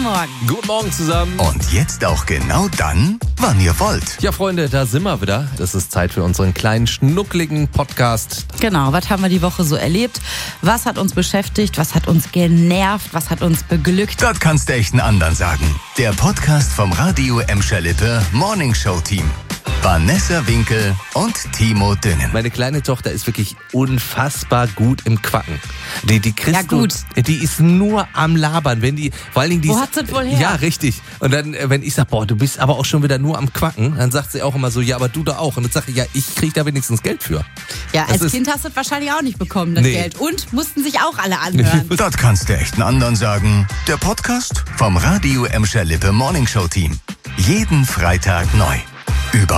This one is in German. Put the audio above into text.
Morgen. Guten Morgen zusammen. Und jetzt auch genau dann, wann ihr wollt. Ja, Freunde, da sind wir wieder. Das ist Zeit für unseren kleinen, schnuckligen Podcast. Genau, was haben wir die Woche so erlebt? Was hat uns beschäftigt? Was hat uns genervt? Was hat uns beglückt? Das kannst du echt einen anderen sagen. Der Podcast vom Radio Emscher Lippe Morning Show Team. Vanessa Winkel und Timo Düngen. Meine kleine Tochter ist wirklich unfassbar gut im Quacken. Die kriegst Ja, gut. Die ist nur am Labern. Wenn die, vor allen Dingen die Wo ist, hat sie das wohl her? Ja, richtig. Und dann, wenn ich sag, boah, du bist aber auch schon wieder nur am Quacken, dann sagt sie auch immer so, ja, aber du da auch. Und dann sage ich, ja, ich krieg da wenigstens Geld für. Ja, Das als ist- Kind hast du das wahrscheinlich auch nicht bekommen, das Nee. Geld. Und mussten sich auch alle anhören. Das kannst du echt einen anderen sagen. Der Podcast vom Radio Emscher Lippe Morning Show Team. Jeden Freitag neu. Über